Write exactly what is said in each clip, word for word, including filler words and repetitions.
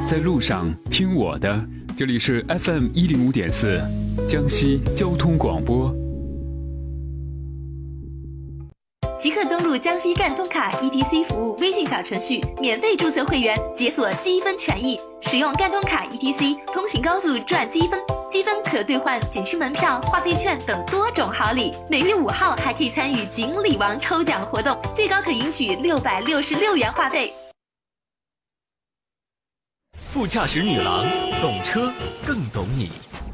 在路上听我的，这里是 F M 一零五点四，江西交通广播。 即刻登录江西赣通卡 E T C 服务微信小程序，免费注册会员，解锁积分权益。使用赣通卡 E T C 通行高速赚积分，积分可兑换景区门票、话费券等多种好礼。每月五号还可以参与锦鲤王抽奖活动，最高可赢取六百六十六元话费。 副驾驶女郎，懂车更懂你。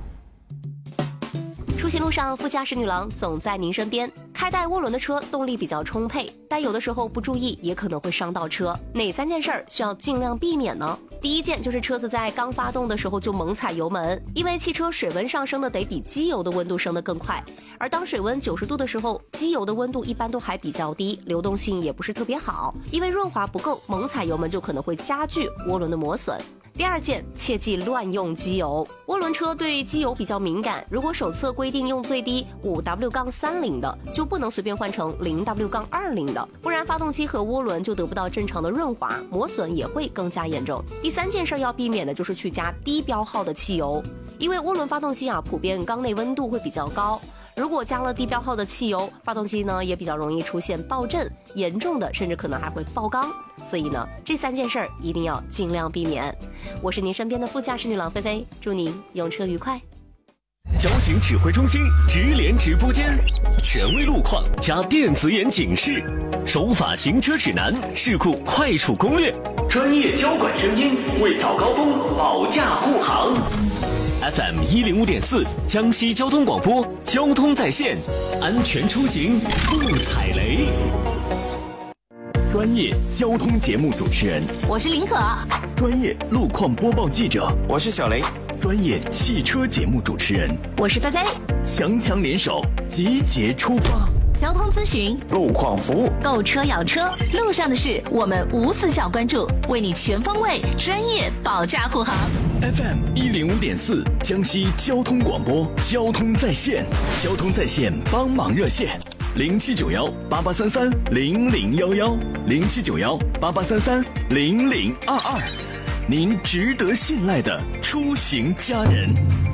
出行路上，副驾驶女郎总在您身边。开带涡轮的车动力比较充沛，但有的时候不注意也可能会伤到车。哪三件事儿需要尽量避免呢？第一件就是车子在刚发动的时候就猛踩油门，因为汽车水温上升的得比机油的温度升得更快，而当水温九十度的时候，机油的温度一般都还比较低，流动性也不是特别好，因为润滑不够，猛踩油门就可能会加剧涡轮的磨损。第二件，切忌乱用机油。涡轮车对机油比较敏感，如果手册规定用最低 五 W 三零 的，就不能随便换成 零 W 二零 的，不然发动机和涡轮就得不到正常的润滑，磨损也会更加严重。第三件事要避免的就是去加低标号的汽油，因为涡轮发动机啊，普遍缸内温度会比较高，如果加了低标号的汽油，发动机呢也比较容易出现爆震，严重的甚至可能还会爆缸。所以呢，这三件事儿一定要尽量避免。我是您身边的副驾驶女郎菲菲，祝您用车愉快。 交警指挥中心直连直播间，权威路况加电子眼警示，守法行车指南，事故快处攻略，专业交管声音为早高峰保驾护航。F M 一零五点四，江西交通广播，交通在线，安全出行不踩雷。专业交通节目主持人， 我是林可； 专业路况播报记者， 我是小雷； 专业汽车节目主持人， 我是菲菲。 强强联手，集结出发。 交通咨询、 路况服务、 购车养车，路上的事我们无死角关注，为你全方位、专业保驾护航。 F M 一零五点四，江西交通广播，交通在线，交通在线帮忙热线：零七九幺八八三三零零幺幺，零七九幺八八三三零零二二，您值得信赖的出行家人。